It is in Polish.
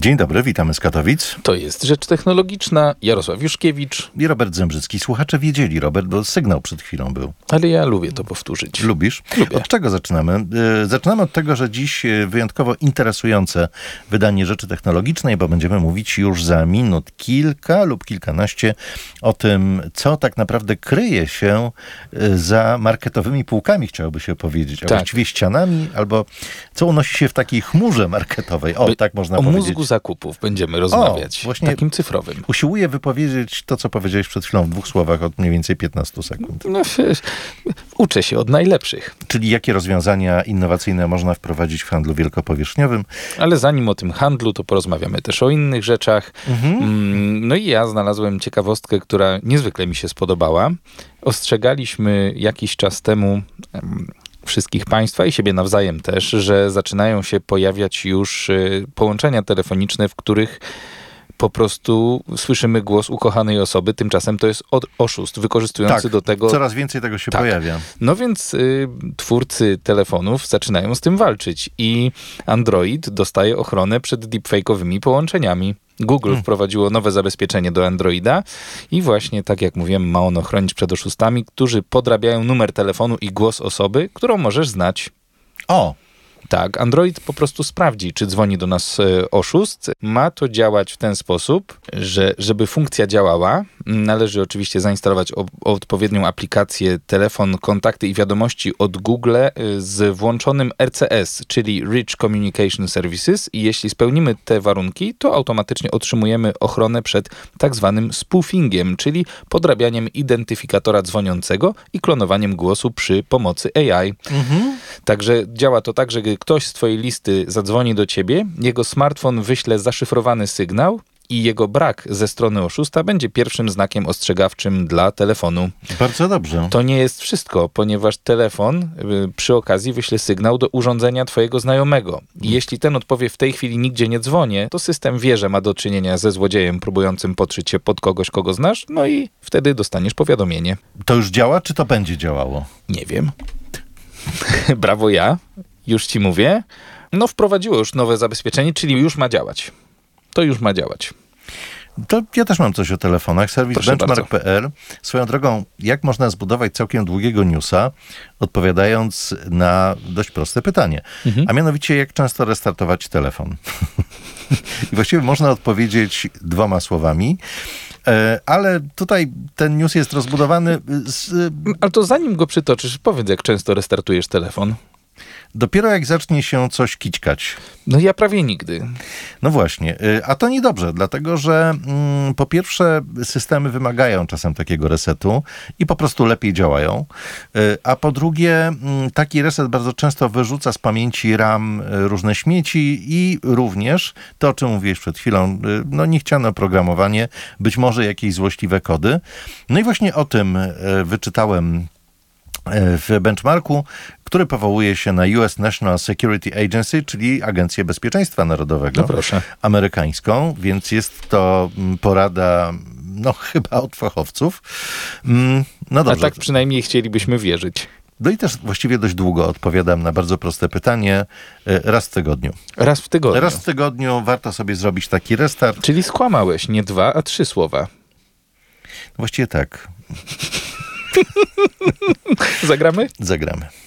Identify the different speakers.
Speaker 1: Dzień dobry, witamy z Katowic.
Speaker 2: To jest Rzecz Technologiczna. Jarosław Juszkiewicz.
Speaker 1: I Robert Zembrzycki. Słuchacze wiedzieli, Robert, bo sygnał przed chwilą był.
Speaker 2: Ale ja lubię to powtórzyć.
Speaker 1: Lubisz?
Speaker 2: Lubię.
Speaker 1: Od czego zaczynamy? Zaczynamy od tego, że dziś wyjątkowo interesujące wydanie Rzeczy Technologicznej, bo będziemy mówić już za minut kilka lub kilkanaście o tym, co tak naprawdę kryje się za marketowymi półkami, chciałoby się powiedzieć, a właściwie ścianami, albo co unosi się w takiej chmurze marketowej. Tak można powiedzieć.
Speaker 2: O mózgu zakupów będziemy rozmawiać. Właśnie takim cyfrowym.
Speaker 1: Usiłuję wypowiedzieć to, co powiedziałeś przed chwilą w 2 słowach od mniej więcej 15 sekund.
Speaker 2: No, uczę się od najlepszych.
Speaker 1: Czyli jakie rozwiązania innowacyjne można wprowadzić w handlu wielkopowierzchniowym?
Speaker 2: Ale zanim o tym handlu, to porozmawiamy też o innych rzeczach. No i ja znalazłem ciekawostkę, która niezwykle mi się spodobała. Ostrzegaliśmy jakiś czas temu wszystkich państwa i siebie nawzajem też, że zaczynają się pojawiać już połączenia telefoniczne, w których po prostu słyszymy głos ukochanej osoby, tymczasem to jest oszust wykorzystujący do tego...
Speaker 1: coraz więcej tego się pojawia.
Speaker 2: No więc twórcy telefonów zaczynają z tym walczyć i Android dostaje ochronę przed deepfake'owymi połączeniami. Google wprowadziło nowe zabezpieczenie do Androida i właśnie, tak jak mówiłem, ma ono chronić przed oszustami, którzy podrabiają numer telefonu i głos osoby, którą możesz znać. Tak, Android po prostu sprawdzi, czy dzwoni do nas oszust. Ma to działać w ten sposób, że żeby funkcja działała, należy oczywiście zainstalować odpowiednią aplikację, telefon, kontakty i wiadomości od Google z włączonym RCS, czyli Rich Communication Services, i jeśli spełnimy te warunki, to automatycznie otrzymujemy ochronę przed tak zwanym spoofingiem, czyli podrabianiem identyfikatora dzwoniącego i klonowaniem głosu przy pomocy AI. Także działa to tak, że gdy ktoś z twojej listy zadzwoni do ciebie, jego smartfon wyśle zaszyfrowany sygnał i jego brak ze strony oszusta będzie pierwszym znakiem ostrzegawczym dla telefonu.
Speaker 1: Bardzo dobrze.
Speaker 2: To nie jest wszystko, ponieważ telefon przy okazji wyśle sygnał do urządzenia twojego znajomego. I jeśli ten odpowie w tej chwili nigdzie nie dzwonię, to system wie, że ma do czynienia ze złodziejem próbującym podszyć się pod kogoś, kogo znasz, no i wtedy dostaniesz powiadomienie.
Speaker 1: To już działa, czy to będzie działało?
Speaker 2: Nie wiem. Brawo ja, już ci mówię. No wprowadziło już nowe zabezpieczenie, czyli już ma działać. To już ma działać.
Speaker 1: To ja też mam coś o telefonach. Serwis benchmark.pl. Swoją drogą, jak można zbudować całkiem długiego newsa, odpowiadając na dość proste pytanie. A mianowicie, jak często restartować telefon? I właściwie można odpowiedzieć 2 słowami. Ale tutaj ten news jest rozbudowany
Speaker 2: Ale to zanim go przytoczysz, powiedz, jak często restartujesz telefon.
Speaker 1: Dopiero jak zacznie się coś kićkać.
Speaker 2: No ja prawie nigdy.
Speaker 1: No właśnie. A to niedobrze, dlatego że po pierwsze systemy wymagają czasem takiego resetu i po prostu lepiej działają. A po drugie taki reset bardzo często wyrzuca z pamięci RAM różne śmieci i również to, o czym mówiłeś przed chwilą, niechciane oprogramowanie, być może jakieś złośliwe kody. No i właśnie o tym wyczytałem w benchmarku, który powołuje się na US National Security Agency, czyli Agencję Bezpieczeństwa Narodowego amerykańską, więc jest to porada, chyba od fachowców. No dobrze.
Speaker 2: A tak przynajmniej chcielibyśmy wierzyć.
Speaker 1: No i też właściwie dość długo odpowiadam na bardzo proste pytanie. Raz w tygodniu.
Speaker 2: Raz w tygodniu.
Speaker 1: Raz w tygodniu warto sobie zrobić taki restart.
Speaker 2: Czyli skłamałeś, nie 2, a 3 słowa.
Speaker 1: Właściwie tak.
Speaker 2: Zagramy?
Speaker 1: Zagramy.